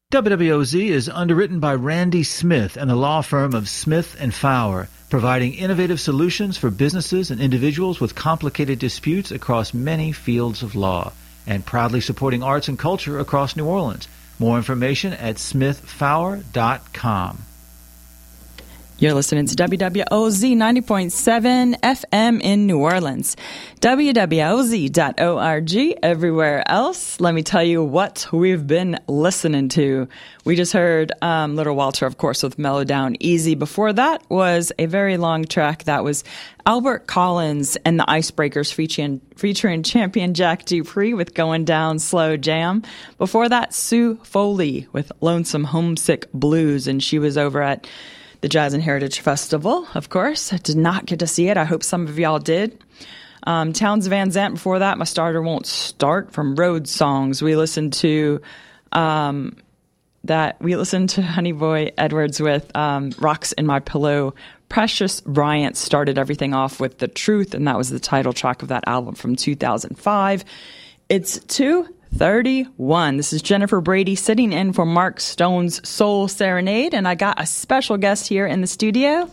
WWOZ is underwritten by Randy Smith and the law firm of Smith and Fowler, providing innovative solutions for businesses and individuals with complicated disputes across many fields of law, and proudly supporting arts and culture across New Orleans. More information at smithfowler.com. You're listening to WWOZ 90.7 FM in New Orleans. WWOZ.org everywhere else. Let me tell you what we've been listening to. We just heard Little Walter, of course, with Mellow Down Easy. Before that was a very long track that was Albert Collins and the Icebreakers featuring champion Jack Dupree with Going Down Slow Jam. Before that, Sue Foley with Lonesome Homesick Blues, and she was over at the Jazz and Heritage Festival, of course. I did not get to see it. I hope some of y'all did. Townes Van Zandt before that, My Starter Won't Start from Road Songs. We listened to Honey Boy Edwards with Rocks in My Pillow. Precious Bryant started everything off with The Truth, and that was the title track of that album from 2005. It's 2:31. This is Jennifer Brady sitting in for Mark Stone's Soul Serenade, and I got a special guest here in the studio.